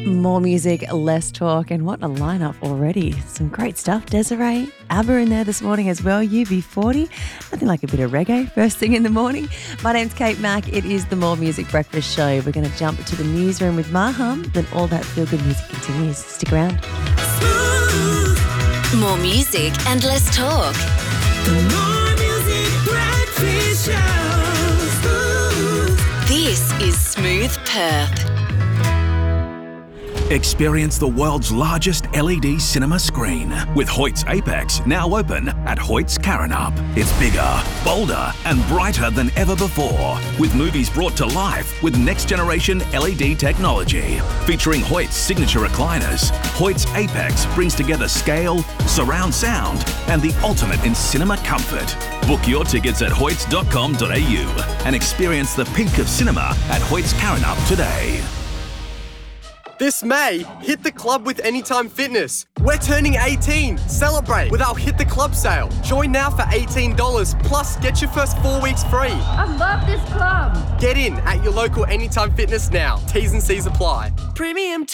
More music, less talk, and what a lineup already. Some great stuff. Desiree, ABBA in there this morning as well. UB40, nothing like a bit of reggae first thing in the morning. My name's Kate Mack. It is the More Music Breakfast Show. We're going to jump to the newsroom with Maham, then all that feel-good music continues. Stick around. More music and less talk. The More Music Breakfast Show. This is Smooth Perth. Experience the world's largest LED cinema screen with Hoyt's Apex now open at Hoyt's Karrinyup. It's bigger, bolder and brighter than ever before, with movies brought to life with next-generation LED technology. Featuring Hoyt's signature recliners, Hoyt's Apex brings together scale, surround sound and the ultimate in cinema comfort. Book your tickets at hoyts.com.au and experience the peak of cinema at Hoyt's Karrinyup today. This May, hit the club with Anytime Fitness. We're turning 18. Celebrate with our Hit the Club sale. Join now for $18, plus get your first 4 weeks free. I love this club. Get in at your local Anytime Fitness now. T's and C's apply. Premium